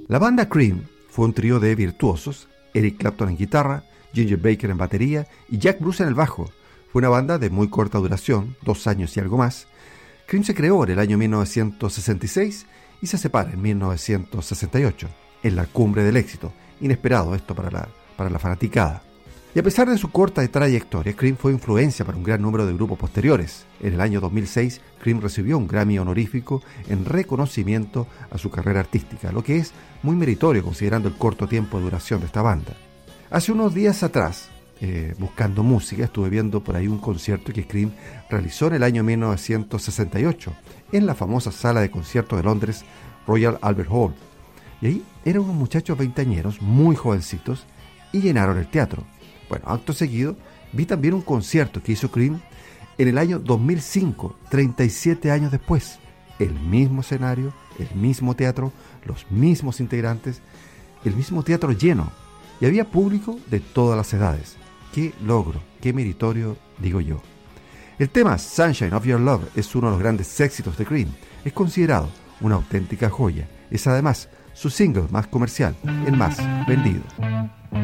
La banda Cream fue un trío de virtuosos: Eric Clapton en guitarra, Ginger Baker en batería y Jack Bruce en el bajo. Fue una banda de muy corta duración, 2 años y algo más. Cream se creó en el año 1966 y se separa en 1968, en la cumbre del éxito. Inesperado esto para la fanaticada. Y a pesar de su corta trayectoria, Cream fue influencia para un gran número de grupos posteriores. En el año 2006, Cream recibió un Grammy honorífico en reconocimiento a su carrera artística, lo que es muy meritorio considerando el corto tiempo de duración de esta banda. Hace unos días atrás, buscando música, estuve viendo por ahí un concierto que Cream realizó en el año 1968 en la famosa sala de conciertos de Londres, Royal Albert Hall. Y ahí eran unos muchachos veinteañeros, muy jovencitos, y llenaron el teatro. Bueno, acto seguido, vi también un concierto que hizo Cream en el año 2005, 37 años después. El mismo escenario, el mismo teatro, los mismos integrantes, el mismo teatro lleno. Y había público de todas las edades. ¡Qué logro! ¡Qué meritorio!, digo yo. El tema Sunshine of Your Love es uno de los grandes éxitos de Cream. Es considerado una auténtica joya. Es además su single más comercial, el más vendido.